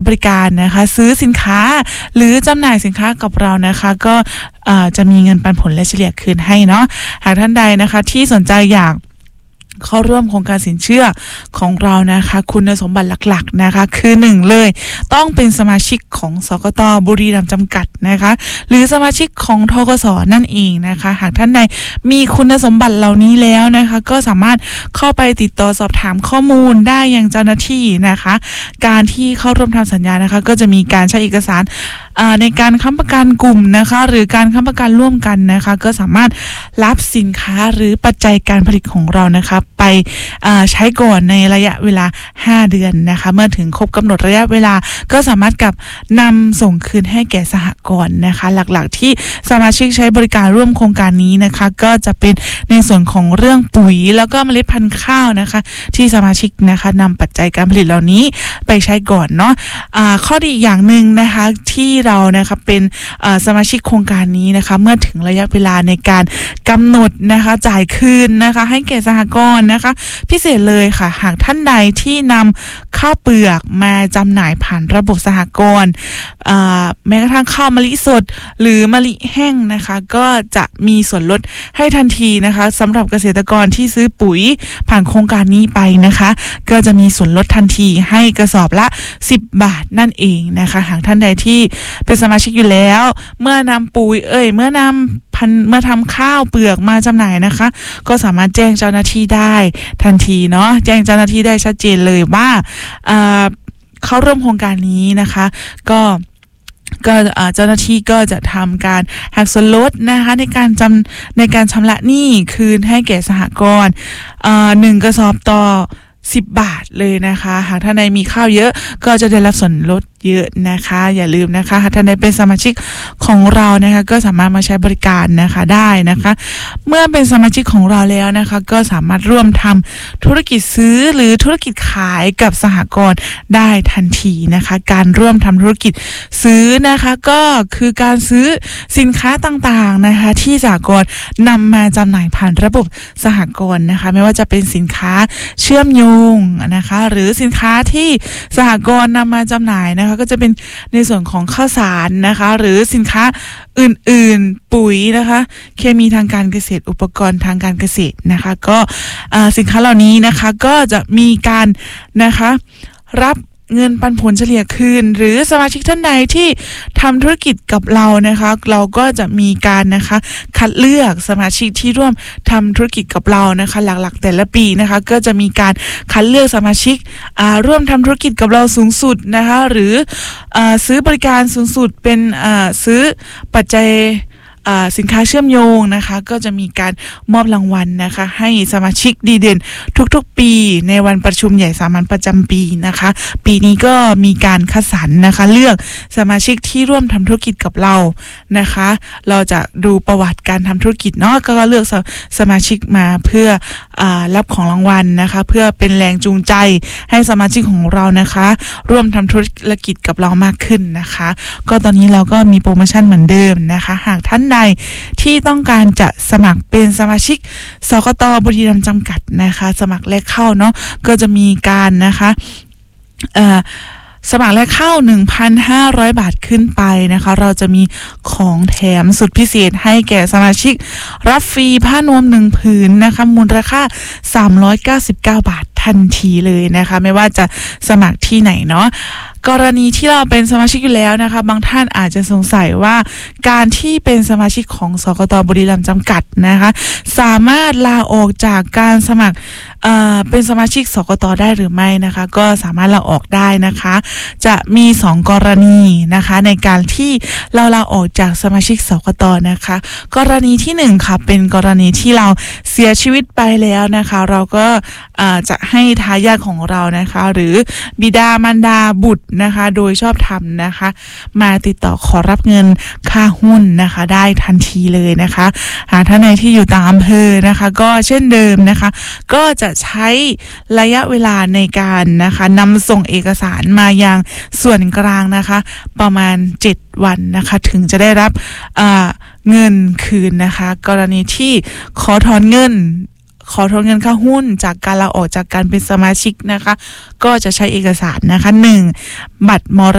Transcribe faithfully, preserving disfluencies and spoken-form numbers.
บริการนะคะซื้อสินค้าหรือจำหน่ายสินค้ากับเรานะคะก็จะมีเงินปันผลและเฉลี่ยคืนให้เนาะหากท่านใดนะคะที่สนใจอยากเข้าร่วมโครงการสินเชื่อของเรานะคะคุณสมบัติหลักๆนะคะคือหนึ่งเลยต้องเป็นสมาชิกของสกต.บุรีรัมย์จำกัดนะคะหรือสมาชิกของธกส.นั่นเองนะคะหากท่านใดมีคุณสมบัติเหล่านี้แล้วนะคะก็สามารถเข้าไปติดต่อสอบถามข้อมูลได้ยังเจ้าหน้าที่นะคะการที่เข้าร่วมทำสัญญานะคะก็จะมีการใช้เอกสารในการค้ำประกันกลุ่มนะคะหรือการค้ำประกันร่วมกันนะคะก็สามารถรับสินค้าหรือปัจจัยการผลิตของเรานะคะไปใช้ก่อนในระยะเวลาห้าเดือนนะคะเมื่อถึงครบกำหนดระยะเวลาก็สามารถกับนำส่งคืนให้แก่สหกรณ์นะคะหลักๆที่สมาชิกใช้บริการร่วมโครงการนี้นะคะก็จะเป็นในส่วนของเรื่องปุ๋ยแล้วก็เมล็ดพันธุ์ข้าวนะคะที่สมาชิกนะคะนำปัจจัยการผลิตเหล่านี้ไปใช้ก่อนเนาะข้อดีอีกอย่างหนึ่งนะคะที่เรานะคะเป็นสมาชิกโครงการนี้นะคะเมื่อถึงระยะเวลาในการกำหนดนะคะจ่ายคืนนะคะให้แก่สหกรณ์นะคะพิเศษเลยค่ะหากท่านใดที่นำข้าวเปลือกมาจำหน่ายผ่านระบบสหกรณ์แม้กระทั่งข้าวมะลิสดหรือมะลิแห้งนะคะก็จะมีส่วนลดให้ทันทีนะคะสำหรับเกษตรกรที่ซื้อปุ๋ยผ่านโครงการนี้ไปนะคะก็จะมีส่วนลดทันทีให้กระสอบละสิบบาทนั่นเองนะคะหากท่านใดที่เป็นสมาชิกอยู่แล้วเมื่อนำปุ๋ยเอ่ยเมื่อนำพันเมื่อทำข้าวเปลือกมาจำหน่ายนะคะก็สามารถแจ้งเจ้าหน้าที่ได้ทันทีเนาะแจ้งเจ้าหน้าที่ได้ชัดเจนเลยว่าเข้าร่วมโครงการนี้นะคะก็ก็เจ้าหน้าที่ก็จะทำการหักส่วนลดนะคะในการจำในการชำระหนี้คืนให้แก่สหกรณ์หนึ่งกระสอบต่อสิบบาทเลยนะคะหากท่านใดมีข้าวเยอะก็จะได้รับส่วนลดเยอะนะคะอย่าลืมนะคะหากท่านใดเป็นสมาชิกของเรานะคะก็สามารถมาใช้บริการนะคะได้นะคะเมื่อเป็นสมาชิกของเราแล้วนะคะก็สามารถร่วมทำธุรกิจซื้อหรือธุรกิจขายกับสหกรณ์ได้ทันทีนะคะการร่วมทำธุรกิจซื้อนะคะก็คือการซื้อสินค้าต่างๆนะคะที่สหกรณ์นำมาจำหน่ายผ่านระบบสหกรณ์นะคะไม่ว่าจะเป็นสินค้าเชื่อมโยงนะคะหรือสินค้าที่สหกรณ์นำมาจำหน่ายนะคะก็จะเป็นในส่วนของข้าวสารนะคะหรือสินค้าอื่นๆปุ๋ยนะคะเคมีทางการเกษตรอุปกรณ์ทางการเกษตรนะคะก็สินค้าเหล่านี้นะคะก็จะมีการนะคะรับเงินปันผลเฉลี่ยคืนหรือสมาชิกท่านใดที่ทำธุรกิจกับเรานะคะเราก็จะมีการนะคะคัดเลือกสมาชิกที่ร่วมทำธุรกิจกับเรานะคะหลักๆแต่ละปีนะคะก็จะมีการคัดเลือกสมาชิกร่วมทำธุรกิจกับเราสูงสุดนะคะหรือซื้อบริการสูงสุดเป็นซื้อปัจจัยสินค้าเชื่อมโยงนะคะก็จะมีการมอบรางวัลนะคะให้สมาชิกดีเด่นทุกๆปีในวันประชุมใหญ่สามัญประจำปีนะคะปีนี้ก็มีการคัดสรรนะคะเลือกสมาชิกที่ร่วมทำธุรกิจกับเรานะคะเราจะดูประวัติการทำธุรกิจเนาะก็เลือกส, สมาชิกมาเพื่ออรับของรางวัลนะคะเพื่อเป็นแรงจูงใจให้สมาชิกของเรานะคะร่วมทำธุรกิจกับเรามากขึ้นนะคะก็ตอนนี้เราก็มีโปรโมชั่นเหมือนเดิมนะคะหากท่านใดที่ต้องการจะสมัครเป็นสมาชิกสกต.บุรีรัมย์จำกัดนะคะสมัครแรกเข้าเนาะก็จะมีการนะคะเอ่อสมัครแรกเข้า หนึ่งพันห้าร้อย บาทขึ้นไปนะคะเราจะมีของแถมสุดพิเศษให้แก่สมาชิกรับฟรีผ้านวมหนึ่งผืนนะคะมูลค่าสามร้อยเก้าสิบเก้าบาททันทีเลยนะคะไม่ว่าจะสมัครที่ไหนเนาะกรณีที่เราเป็นสมาชิกอยู่แล้วนะคะบางท่านอาจจะสงสัยว่าการที่เป็นสมาชิกของสกต.บุรีรัมย์จำกัดนะคะสามารถลาออกจากการสมัครเอ่อเป็นสมาชิกสกต.ได้หรือไม่นะคะก็สามารถลาออกได้นะคะจะมีสองกรณีนะคะในการที่เราลาออกจากสมาชิกสกต.นะคะกรณีที่หนึ่งค่ะเป็นกรณีที่เราเสียชีวิตไปแล้วนะคะเราก็จะให้ทายาทของเรานะคะหรือบิดามารดาบุตรนะคะโดยชอบธรรมนะคะมาติดต่อขอรับเงินค่าหุ้นนะคะได้ทันทีเลยนะคะหากท่านใดที่อยู่ต่างอำเภอนะคะก็เช่นเดิมนะคะก็จะใช้ระยะเวลาในการนะคะนำส่งเอกสารมายังส่วนกลางนะคะประมาณเจ็ดวันนะคะถึงจะได้รับเงินคืนนะคะกรณีที่ขอถอนเงินขอถอนเงินค่าหุ้นจากการลาออกจากการเป็นสมาชิกนะคะก็จะใช้เอกสารนะคะหนึ่งบัตรมร